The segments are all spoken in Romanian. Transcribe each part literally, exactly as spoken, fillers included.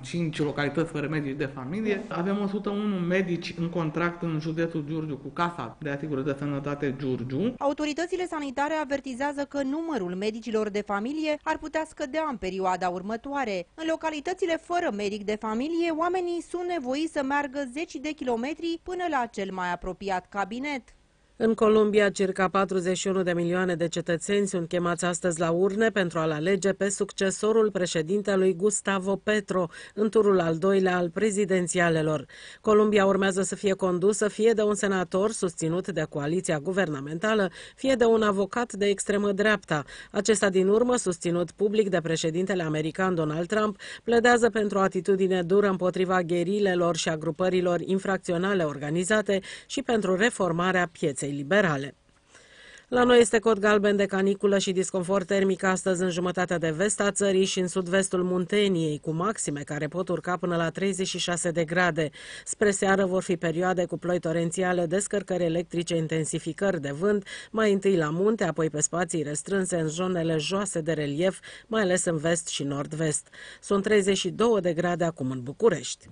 cinci localități fără medici de familie. Avem o sută unu medici în contract în județul Giurgiu cu Casa de Asigurări de Sănătate Giurgiu. Autoritățile sanitare avertizează că numărul medicilor de familie ar putea scădea în perioada următoare. În localitățile fără medic de familie, oamenii sunt nevoiți să meargă zeci de kilometri până la cel mai apropiat cabinet. În Columbia, circa patruzeci și unu de milioane de cetățeni sunt chemați astăzi la urne pentru a-l alege pe succesorul președintelui Gustavo Petro în turul al doilea al prezidențialelor. Columbia urmează să fie condusă fie de un senator susținut de coaliția guvernamentală, fie de un avocat de extremă dreapta. Acesta din urmă, susținut public de președintele american Donald Trump, pledează pentru o atitudine dură împotriva gherilelor și a grupărilor infracționale organizate și pentru reformarea pieței liberale. La noi este cod galben de caniculă și disconfort termic astăzi în jumătatea de vest a țării și în sud-vestul Munteniei, cu maxime care pot urca până la treizeci și șase de grade. Spre seară vor fi perioade cu ploi torențiale, descărcări electrice, intensificări de vânt, mai întâi la munte, apoi pe spații restrânse în zonele joase de relief, mai ales în vest și nord-vest. Sunt treizeci și două de grade acum în București.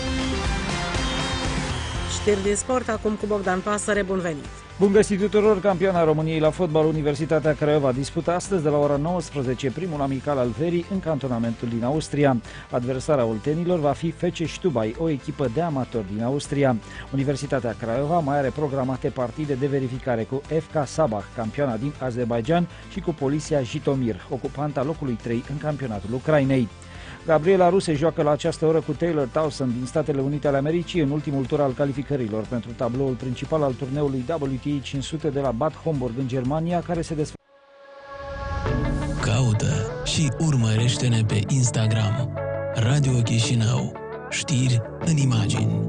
Știri din sport, acum cu Bogdan Pasăre, bun venit! Bun găsit tuturor! Campioana României la fotbal, Universitatea Craiova dispută astăzi de la ora nouăsprezece primul amical al verii în cantonamentul din Austria. Adversara oltenilor va fi F C Stubai, o echipă de amatori din Austria. Universitatea Craiova mai are programate partide de verificare cu F K Sabah, campioana din Azerbaijan, și cu Polisia Jitomir, ocupanta locului trei în campionatul Ucrainei. Gabriela Ruse joacă la această oră cu Taylor Towson din Statele Unite ale Americii în ultimul tur al calificărilor pentru tabloul principal al turneului W T A cinci sute de la Bad Homburg în Germania, care se desfășoară. Caută și urmărește-ne pe Instagram. Radio Chișinău. Știri în imagini.